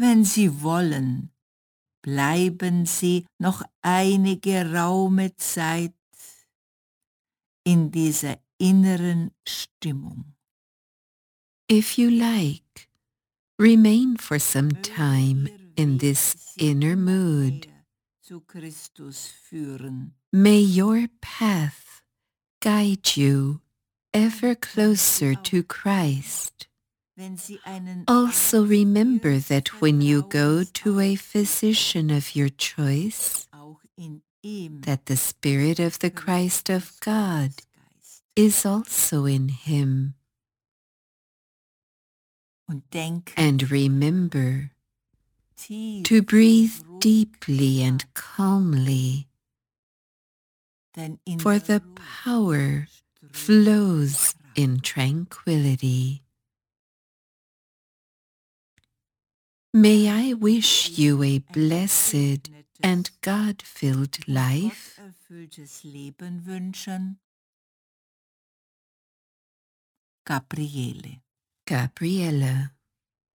Wenn Sie wollen, bleiben Sie noch einige raume Zeit in dieser inneren Stimmung. If you like, remain for some time in this inner mood. Zu Christus führen. May your path guide you ever closer to Christ. Also remember that when you go to a physician of your choice, that the Spirit of the Christ of God is also in him. And remember to breathe deeply and calmly, for the power flows in tranquility. May I wish you a blessed and God-filled life. Gabriele. Gabriele.